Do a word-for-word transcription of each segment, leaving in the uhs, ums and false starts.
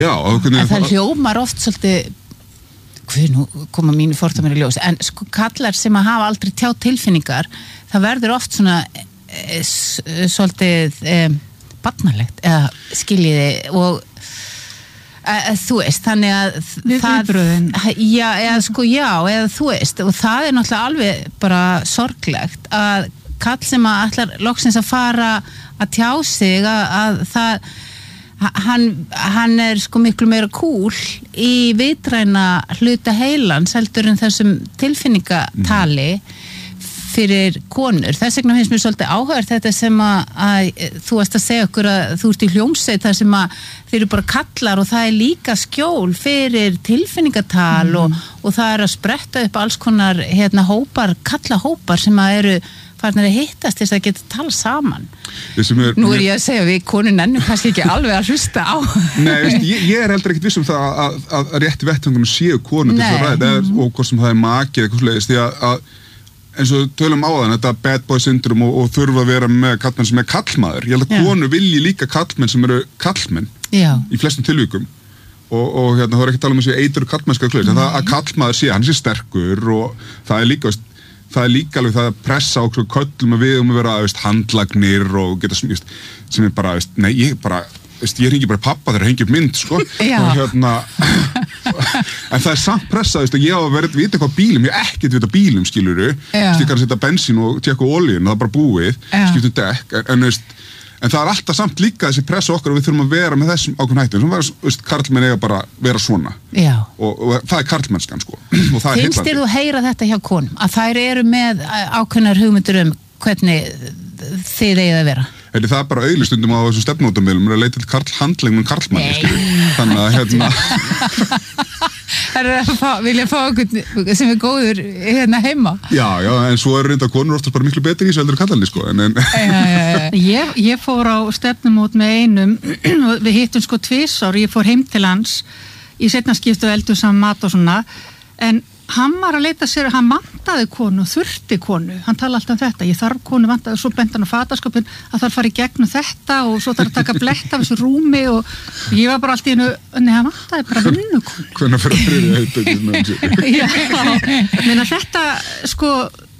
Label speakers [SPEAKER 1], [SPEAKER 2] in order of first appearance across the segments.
[SPEAKER 1] Já,
[SPEAKER 2] en það, það hljómar oft svolítið hver nú koma mínu fordómar í ljós en sko kallar sem að hafa aldrei tjá tilfinningar það verður oft svona e, s, svolítið e, barnalegt eða skiljiði og e, e, þú veist þannig að það, já, eða sko já eða þú veist og það er náttúrulega alveg bara sorglegt að kall sem að allar loksins að fara að tjá sig að, að það Hann, hann er sko miklu meira cool í vitræna hluta heilans heldur en þessum tilfinningatali fyrir konur. Þess vegna finnst mér svolítið áhugavert þetta sem að, að þú varst að segja okkur að þú ert í hljómsveit þar sem að þeir eru bara kallar og það er líka skjól fyrir tilfinningatal mm. og, og það er að spretta upp alls konar hérna hópar, kallahópar sem að eru farnir að hittast þess að geta tala saman. Er, Nú er ég að segja við konun ennum kannski ekki alveg að hlusta á.
[SPEAKER 1] Nei, veist, ég, ég er heldur ekkert viss um það að, að, að rétti vettvangum séu konur til þess að ræða mm. og hvort sem það er maki eða eitthvað svoleiðis því að, að eins og tölum á þann þetta bad boy syndrom og, og þurfa að vera með kallmenn sem er kallmaður. Ég held að konur vilji líka kallmenn sem eru kallmenn Já. Í flestum tilvíkum og, og hérna það er ekki að tala um þessi eitur kallmennska klöð en það að kallmaður sé, hann sé sterkur og það er líka veist, það er líka alveg það að pressa á köllum að við um að vera veist, handlagnir og geta smíst sem er bara, veist, nei ég bara veist, ég hringi bara pappa þegar hengi upp mynd sko og hérna en það er samt pressa, veist, ég á að vera vita hvað bílum, ég er ekkert vita bílum skiluru, ég kann að setja bensín og tjekka olíun, það er bara búið, skiptum dekk en, en veist En það er alltaf samt líka þessi pressa okkar og við þurfum að vera með þessum ákveðnum hættum. Svona var, karlmenn eiga bara vera svona. Já. Og, og það er karlmennskan, sko. Og það er
[SPEAKER 2] Finnst þér þú heyra þetta hjá konum? Að þær eru með ákveðnar hugmyndir um hvernig þið eigið að vera?
[SPEAKER 1] Þetta það er bara auglistundum á þessum stefnumótamiðlum að leita til karlhandlegum en karlmanni, skilur. Þannig að, hérna...
[SPEAKER 2] Það er að fá, vilja fá okkur sem er góður hérna heima.
[SPEAKER 1] Já, já, en svo er reynda konur oftast bara miklu betri í þessu heldur kallarni, sko. En, en...
[SPEAKER 3] Já, já, já. Ég, ég fór á stefnumót með einum, við hittum sko tvisar, ég fór heim til hans í seinna skiptu og eldum saman mat og svona, en hann var að leita sér, hann vantaði konu, þurfti konu, hann tala alltaf um þetta, ég þarf konu, vantaði, svo bent hann á fataskopin að þarf fara í gegnum þetta og svo þarf að taka blett af þessu rúmi og ég var bara alltaf í einu, nei, hann vantaði bara vinnukonu.
[SPEAKER 1] Hvernig fyrir að fyrir heitum?
[SPEAKER 3] Já, menn að þetta, sko,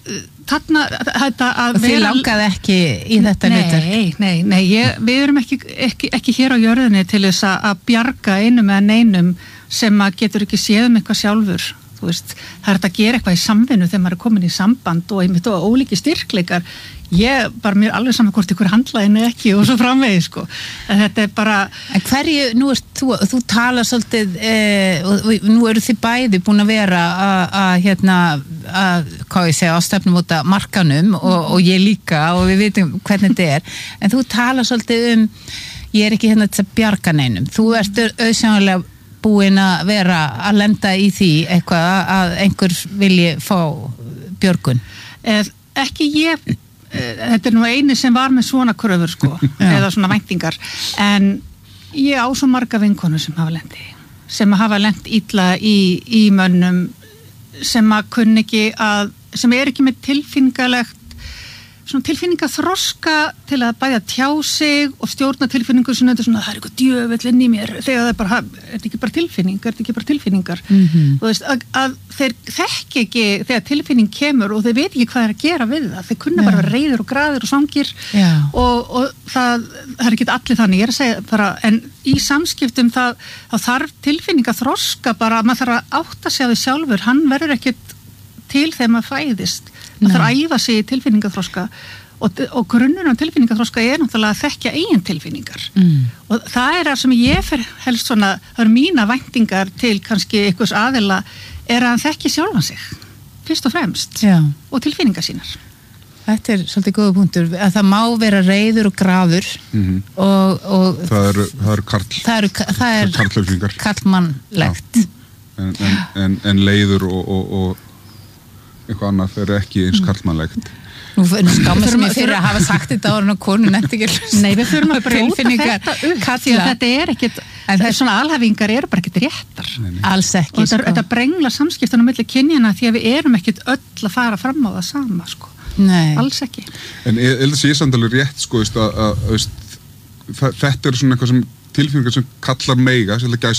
[SPEAKER 3] þarna, þetta að
[SPEAKER 2] og þið langaði ekki í þetta hlutur?
[SPEAKER 3] Nei, nei, nei, ég, við erum ekki, ekki, ekki hér á jörðinni til þess að bjarga einum eða neinum sem að getur ekki séð um eitthvað sjálfur. Þú veist, það er að gera eitthvað í samvinnu þegar maður er komin í samband og einmitt og ólíki styrkleikar. Ég bara mér alveg saman hvort ykkur handlaðinu ekki og svo framvegis, sko. En þetta er bara...
[SPEAKER 2] En hverju, nú ert þú, þú talar svolítið, eh, og, og nú eru þið bæði búin að vera að, hérna, að, hvað ég segja, á stefnumóta markanum og, og ég líka og við vitum hvernig þetta er. En þú talar svolítið um, ég er ekki hérna til að bjarga neinum. Þú ert auðsjónarlega búin að vera að lenda í því eitthvað að einhver vilji fá björgun?
[SPEAKER 3] Eh, ekki ég, eh, þetta er nú eini sem var með svona kröfur sko, eða svona væntingar, en ég á svo marga vinkonur sem hafa lent í, sem hafa lent illa í, í mönnum sem að kunni ekki að, sem er ekki með tilfinningalegt svona tilfinningaþroska til að bæða tjá sig og stjórna tilfinningur sem þetta svona, það er eitthvað djöfull inn í mér þegar það er bara, er þetta ekki bara tilfinning er þetta ekki bara tilfinningar mm-hmm. og þú veist, að, að þeir þekki ekki þegar tilfinning kemur og þeir veit ekki hvað er að gera við það, þeir kunna bara vera reiður og graður og svangir og, og það, það er ekki allir þannig, ég er að segja bara, en í samskiptum það, það þarf tilfinningaþroska bara, maður þarf að átta sig á því sjálfur, hann verður ekkit til þegar maður fæðist það þarf að æfa sig í tilfinningaþroska og, og grunnurinn á tilfinningaþroska er náttúrulega að þekkja eigin tilfinningar mm. og það er það sem ég fer helst svona, það eru mína væntingar til kannski einhvers aðila er að hann þekki sjálfan sig fyrst og fremst Já. Og tilfinningar sínar.
[SPEAKER 2] Þetta er svolítið góða punktur að það má vera reiður og graður
[SPEAKER 1] mm-hmm.
[SPEAKER 2] og, og
[SPEAKER 1] það eru er karl
[SPEAKER 2] það eru það er, er karlmannlegt
[SPEAKER 1] en, en, en, en leiður og, og, og eitthvað annað er ekki eins karlmannlegt.
[SPEAKER 2] Nú skámið sem ég fyrir að hafa sagt þetta ára og konun eftir ekki.
[SPEAKER 3] Nei, við þurfum að brjóta þetta upp því að þetta er ekkit, svona alhæfingar eru bara ekkit réttar.
[SPEAKER 2] Nei, nei. Alls ekki.
[SPEAKER 3] Og þetta,
[SPEAKER 2] sko.
[SPEAKER 3] þetta brengla samskiptunum milli kynjana því að við erum ekkit öll að fara fram á það sama, sko.
[SPEAKER 2] Nei.
[SPEAKER 3] Alls ekki.
[SPEAKER 1] En ég held að sé samt alveg rétt, sko, að, að, að, þetta er svona eitthvað sem tilfinningar sem kallar meiga, sem gæsa